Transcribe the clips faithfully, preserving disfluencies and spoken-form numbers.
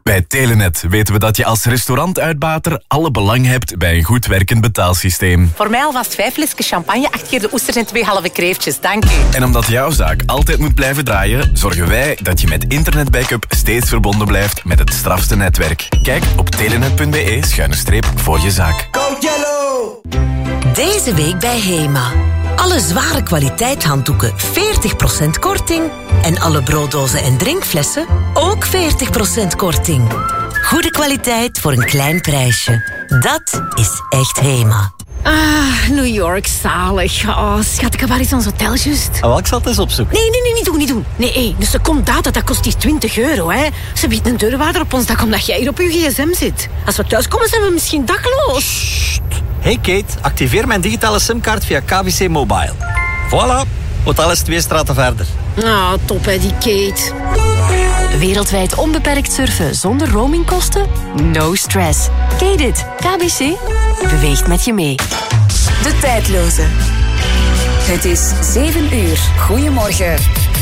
Bij Telenet weten we dat je als restaurantuitbater alle belang hebt bij een goed werkend betaalsysteem. Voor mij alvast vijf flesjes champagne, acht keer de oesters en twee halve kreeftjes. Dank u. En omdat jouw zaak altijd moet blijven draaien, zorgen wij dat je met internetbackup steeds verbonden blijft met het strafste netwerk. Kijk op telenet.be schuine streep voor je zaak. Code Yellow! Deze week bij Hema. Alle zware kwaliteit handdoeken veertig procent korting. En alle brooddozen en drinkflessen ook veertig procent korting. Goede kwaliteit voor een klein prijsje. Dat is echt Hema. Ah, New York, zalig. Oh, schat, waar is ons hotel juist? Oh, ik zal het eens opzoeken. Nee, nee, nee, niet doen, niet doen. Nee, hey, dus er komt data, dat kost die twintig euro, hè. Ze biedt een deurwaarder op ons dak omdat jij hier op je gsm zit. Als we thuis komen, zijn we misschien dakloos. Sst. Hey Kate, activeer mijn digitale simkaart via K B C Mobile. Voilà, hotel is twee straten verder. Ah, top hè, die Kate. Wereldwijd onbeperkt surfen zonder roamingkosten? No stress. Kate it. K B C beweegt met je mee. De tijdloze. Het is zeven uur. Goedemorgen.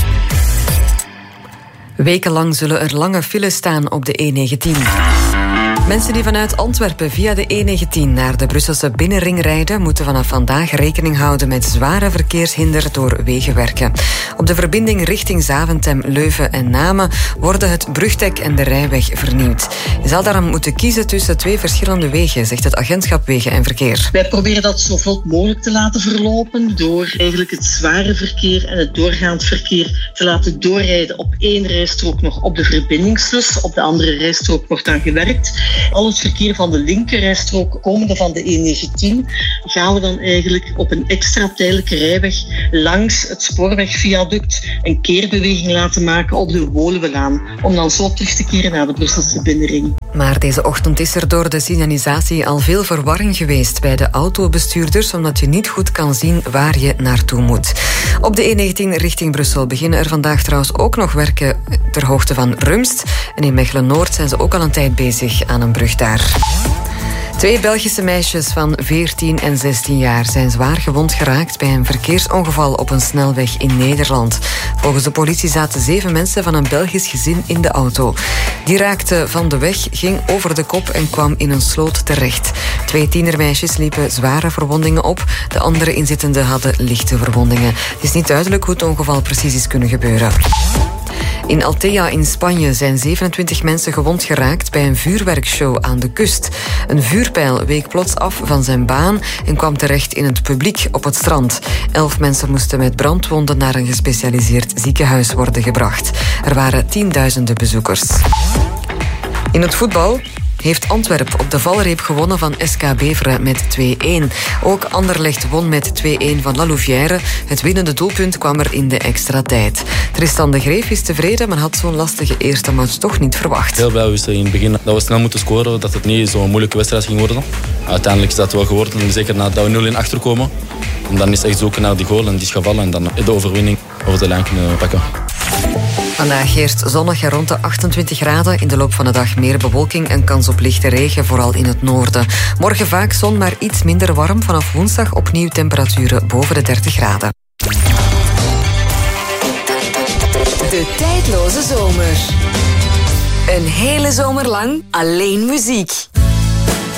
Wekenlang zullen er lange files staan op de E negentien. Mensen die vanuit Antwerpen via de E negentien naar de Brusselse binnenring rijden, moeten vanaf vandaag rekening houden met zware verkeershinder door wegenwerken. Op de verbinding richting Zaventem, Leuven en Namen worden het brugdek en de rijweg vernieuwd. Je zal daarom moeten kiezen tussen twee verschillende wegen, zegt het agentschap Wegen en Verkeer. Wij proberen dat zo vlot mogelijk te laten verlopen door eigenlijk het zware verkeer en het doorgaand verkeer te laten doorrijden op één rijstrook nog op de verbindingslus. Op de andere rijstrook wordt dan gewerkt. Al het verkeer van de linkerrijstrook komende van de E negentien gaan we dan eigenlijk op een extra tijdelijke rijweg langs het spoorwegviaduct een keerbeweging laten maken op de Woluwelaan, om dan zo terug te keren naar de Brusselse binnenring. Maar deze ochtend is er door de signalisatie al veel verwarring geweest bij de autobestuurders, omdat je niet goed kan zien waar je naartoe moet. Op de E negentien richting Brussel beginnen er vandaag trouwens ook nog werken ter hoogte van Rumst. En in Mechelen-Noord zijn ze ook al een tijd bezig aan een brug daar. Twee Belgische meisjes van veertien en zestien jaar zijn zwaar gewond geraakt bij een verkeersongeval op een snelweg in Nederland. Volgens de politie zaten zeven mensen van een Belgisch gezin in de auto. Die raakte van de weg, ging over de kop en kwam in een sloot terecht. Twee tienermeisjes liepen zware verwondingen op. De andere inzittenden hadden lichte verwondingen. Het is niet duidelijk hoe het ongeval precies is kunnen gebeuren. In Altea in Spanje zijn zevenentwintig mensen gewond geraakt bij een vuurwerkshow aan de kust. Een vuurpijl week plots af van zijn baan en kwam terecht in het publiek op het strand. Elf mensen moesten met brandwonden naar een gespecialiseerd ziekenhuis worden gebracht. Er waren tienduizenden bezoekers. In het voetbal heeft Antwerp op de valreep gewonnen van S K Beveren met twee-één. Ook Anderlecht won met twee-één van La Louvière. Het winnende doelpunt kwam er in de extra tijd. Tristan de Greef is tevreden, maar had zo'n lastige eerste match toch niet verwacht. Heel blij wisten in het begin dat we snel moeten scoren, dat het niet zo'n moeilijke wedstrijd ging worden. Uiteindelijk is dat wel geworden, zeker nadat we nul in achter komen. En dan is het echt zoeken naar die goal en die is gevallen en dan de overwinning over de lijn kunnen pakken. Vandaag heerst zonnig en rond de achtentwintig graden. In de loop van de dag meer bewolking en kans op lichte regen, vooral in het noorden. Morgen vaak zon, maar iets minder warm. Vanaf woensdag opnieuw temperaturen boven de dertig graden. De tijdloze zomer. Een hele zomer lang alleen muziek.